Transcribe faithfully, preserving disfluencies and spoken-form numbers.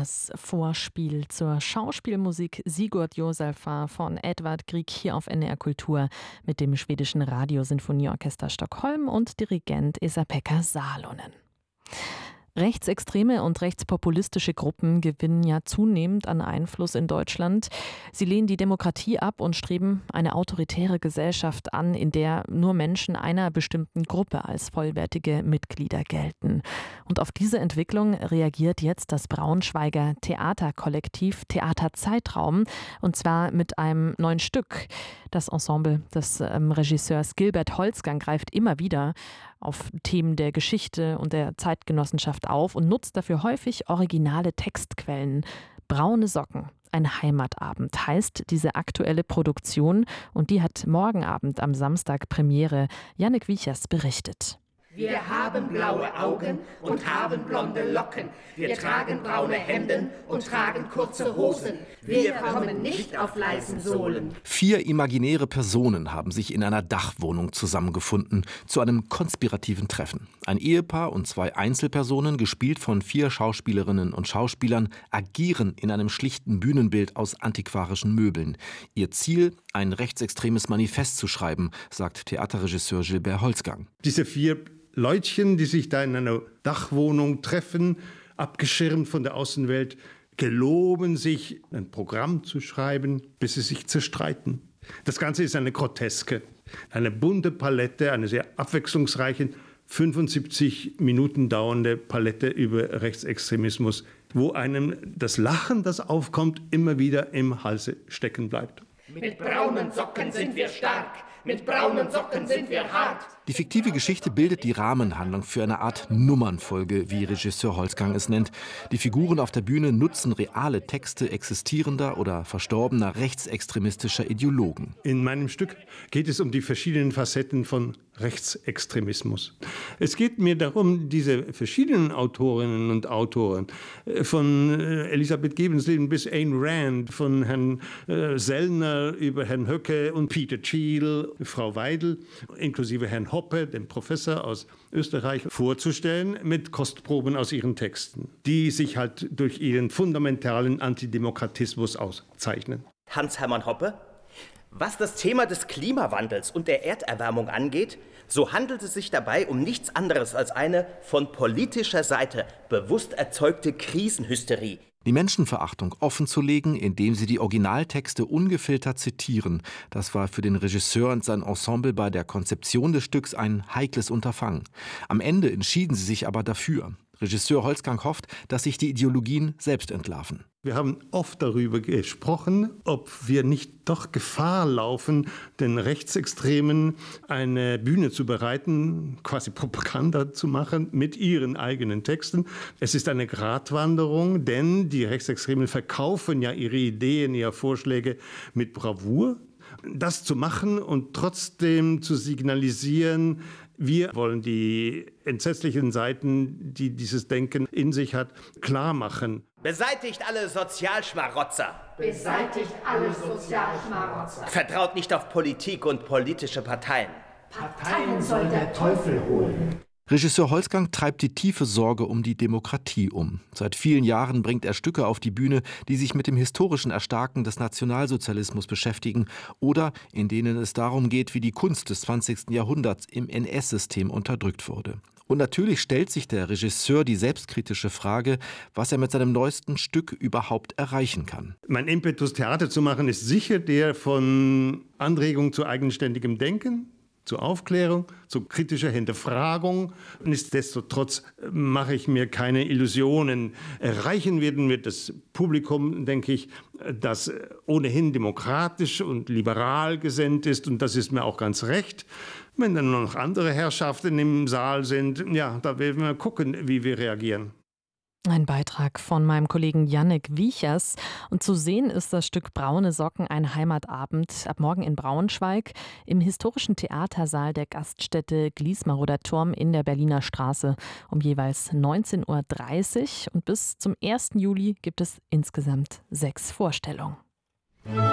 Das Vorspiel zur Schauspielmusik Sigurd Josefa von Edvard Grieg hier auf N D R Kultur mit dem schwedischen Radiosinfonieorchester Stockholm und Dirigent Esa-Pekka Salonen. Rechtsextreme und rechtspopulistische Gruppen gewinnen ja zunehmend an Einfluss in Deutschland. Sie lehnen die Demokratie ab und streben eine autoritäre Gesellschaft an, in der nur Menschen einer bestimmten Gruppe als vollwertige Mitglieder gelten. Und auf diese Entwicklung reagiert jetzt das Braunschweiger Theaterkollektiv Theaterzeitraum, und zwar mit einem neuen Stück. Das Ensemble des ähm, Regisseurs Gilbert Holzgang greift immer wieder auf Themen der Geschichte und der Zeitgenossenschaft auf und nutzt dafür häufig originale Textquellen. Braune Socken, ein Heimatabend heißt diese aktuelle Produktion, und die hat morgen Abend am Samstag Premiere. Jannik Wiechers berichtet. Wir haben blaue Augen und haben blonde Locken. Wir tragen braune Hemden und tragen kurze Hosen. Wir kommen nicht auf leisen Sohlen. Vier imaginäre Personen haben sich in einer Dachwohnung zusammengefunden zu einem konspirativen Treffen. Ein Ehepaar und zwei Einzelpersonen, gespielt von vier Schauspielerinnen und Schauspielern, agieren in einem schlichten Bühnenbild aus antiquarischen Möbeln. Ihr Ziel: ein rechtsextremes Manifest zu schreiben, sagt Theaterregisseur Gilbert Holzgang. Diese vier Leutchen, die sich da in einer Dachwohnung treffen, abgeschirmt von der Außenwelt, geloben sich, ein Programm zu schreiben, bis sie sich zerstreiten. Das Ganze ist eine Groteske, eine bunte Palette, eine sehr abwechslungsreiche, fünfundsiebzig Minuten dauernde Palette über Rechtsextremismus, wo einem das Lachen, das aufkommt, immer wieder im Halse stecken bleibt. Mit braunen Socken sind wir stark, mit braunen Socken sind wir hart. Die fiktive Geschichte bildet die Rahmenhandlung für eine Art Nummernfolge, wie Regisseur Holzgang es nennt. Die Figuren auf der Bühne nutzen reale Texte existierender oder verstorbener rechtsextremistischer Ideologen. In meinem Stück geht es um die verschiedenen Facetten von Rechtsextremismus. Es geht mir darum, diese verschiedenen Autorinnen und Autoren, von Elisabeth Gebensleben bis Ayn Rand, von Herrn Sellner über Herrn Höcke und Peter Thiel, Frau Weidel, inklusive Herrn Hoppe, dem Professor aus Österreich, vorzustellen mit Kostproben aus ihren Texten, die sich halt durch ihren fundamentalen Antidemokratismus auszeichnen. Hans-Hermann Hoppe: Was das Thema des Klimawandels und der Erderwärmung angeht, so handelt es sich dabei um nichts anderes als eine von politischer Seite bewusst erzeugte Krisenhysterie. Die Menschenverachtung offenzulegen, indem sie die Originaltexte ungefiltert zitieren, das war für den Regisseur und sein Ensemble bei der Konzeption des Stücks ein heikles Unterfangen. Am Ende entschieden sie sich aber dafür. Regisseur Holzgang hofft, dass sich die Ideologien selbst entlarven. Wir haben oft darüber gesprochen, ob wir nicht doch Gefahr laufen, den Rechtsextremen eine Bühne zu bereiten, quasi Propaganda zu machen mit ihren eigenen Texten. Es ist eine Gratwanderung, denn die Rechtsextremen verkaufen ja ihre Ideen, ihre Vorschläge mit Bravour. Das zu machen und trotzdem zu signalisieren, wir wollen die entsetzlichen Seiten, die dieses Denken in sich hat, klar machen. Beseitigt alle Sozialschmarotzer. Beseitigt alle Sozialschmarotzer. Vertraut nicht auf Politik und politische Parteien. Parteien soll der Teufel holen. Regisseur Holzgang treibt die tiefe Sorge um die Demokratie um. Seit vielen Jahren bringt er Stücke auf die Bühne, die sich mit dem historischen Erstarken des Nationalsozialismus beschäftigen oder in denen es darum geht, wie die Kunst des zwanzigsten Jahrhunderts im N S-System unterdrückt wurde. Und natürlich stellt sich der Regisseur die selbstkritische Frage, was er mit seinem neuesten Stück überhaupt erreichen kann. Mein Impetus, Theater zu machen, ist sicher der von Anregung zu eigenständigem Denken, zur Aufklärung, zu kritischer Hinterfragung. Nichtsdestotrotz mache ich mir keine Illusionen. Erreichen werden wir das Publikum, denke ich, das ohnehin demokratisch und liberal gesinnt ist. Und das ist mir auch ganz recht. Wenn dann noch andere Herrschaften im Saal sind, ja, da werden wir gucken, wie wir reagieren. Ein Beitrag von meinem Kollegen Jannik Wiechers. Und zu sehen ist das Stück Braune Socken, ein Heimatabend, ab morgen in Braunschweig im historischen Theatersaal der Gaststätte Gliesmaroder Turm in der Berliner Straße um jeweils neunzehn Uhr dreißig. Und bis zum ersten Juli gibt es insgesamt sechs Vorstellungen.